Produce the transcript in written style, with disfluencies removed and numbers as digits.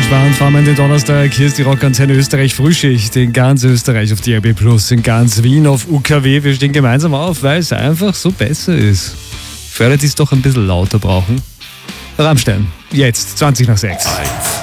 Spannend fahren wir in den Donnerstag. Hier ist die Rockantenne Österreich Frühschicht in ganz Österreich auf DAB+, in ganz Wien auf UKW. Wir stehen gemeinsam auf, weil es einfach so besser ist. Für alle, die es doch ein bisschen lauter brauchen. Rammstein, jetzt 20 nach 6.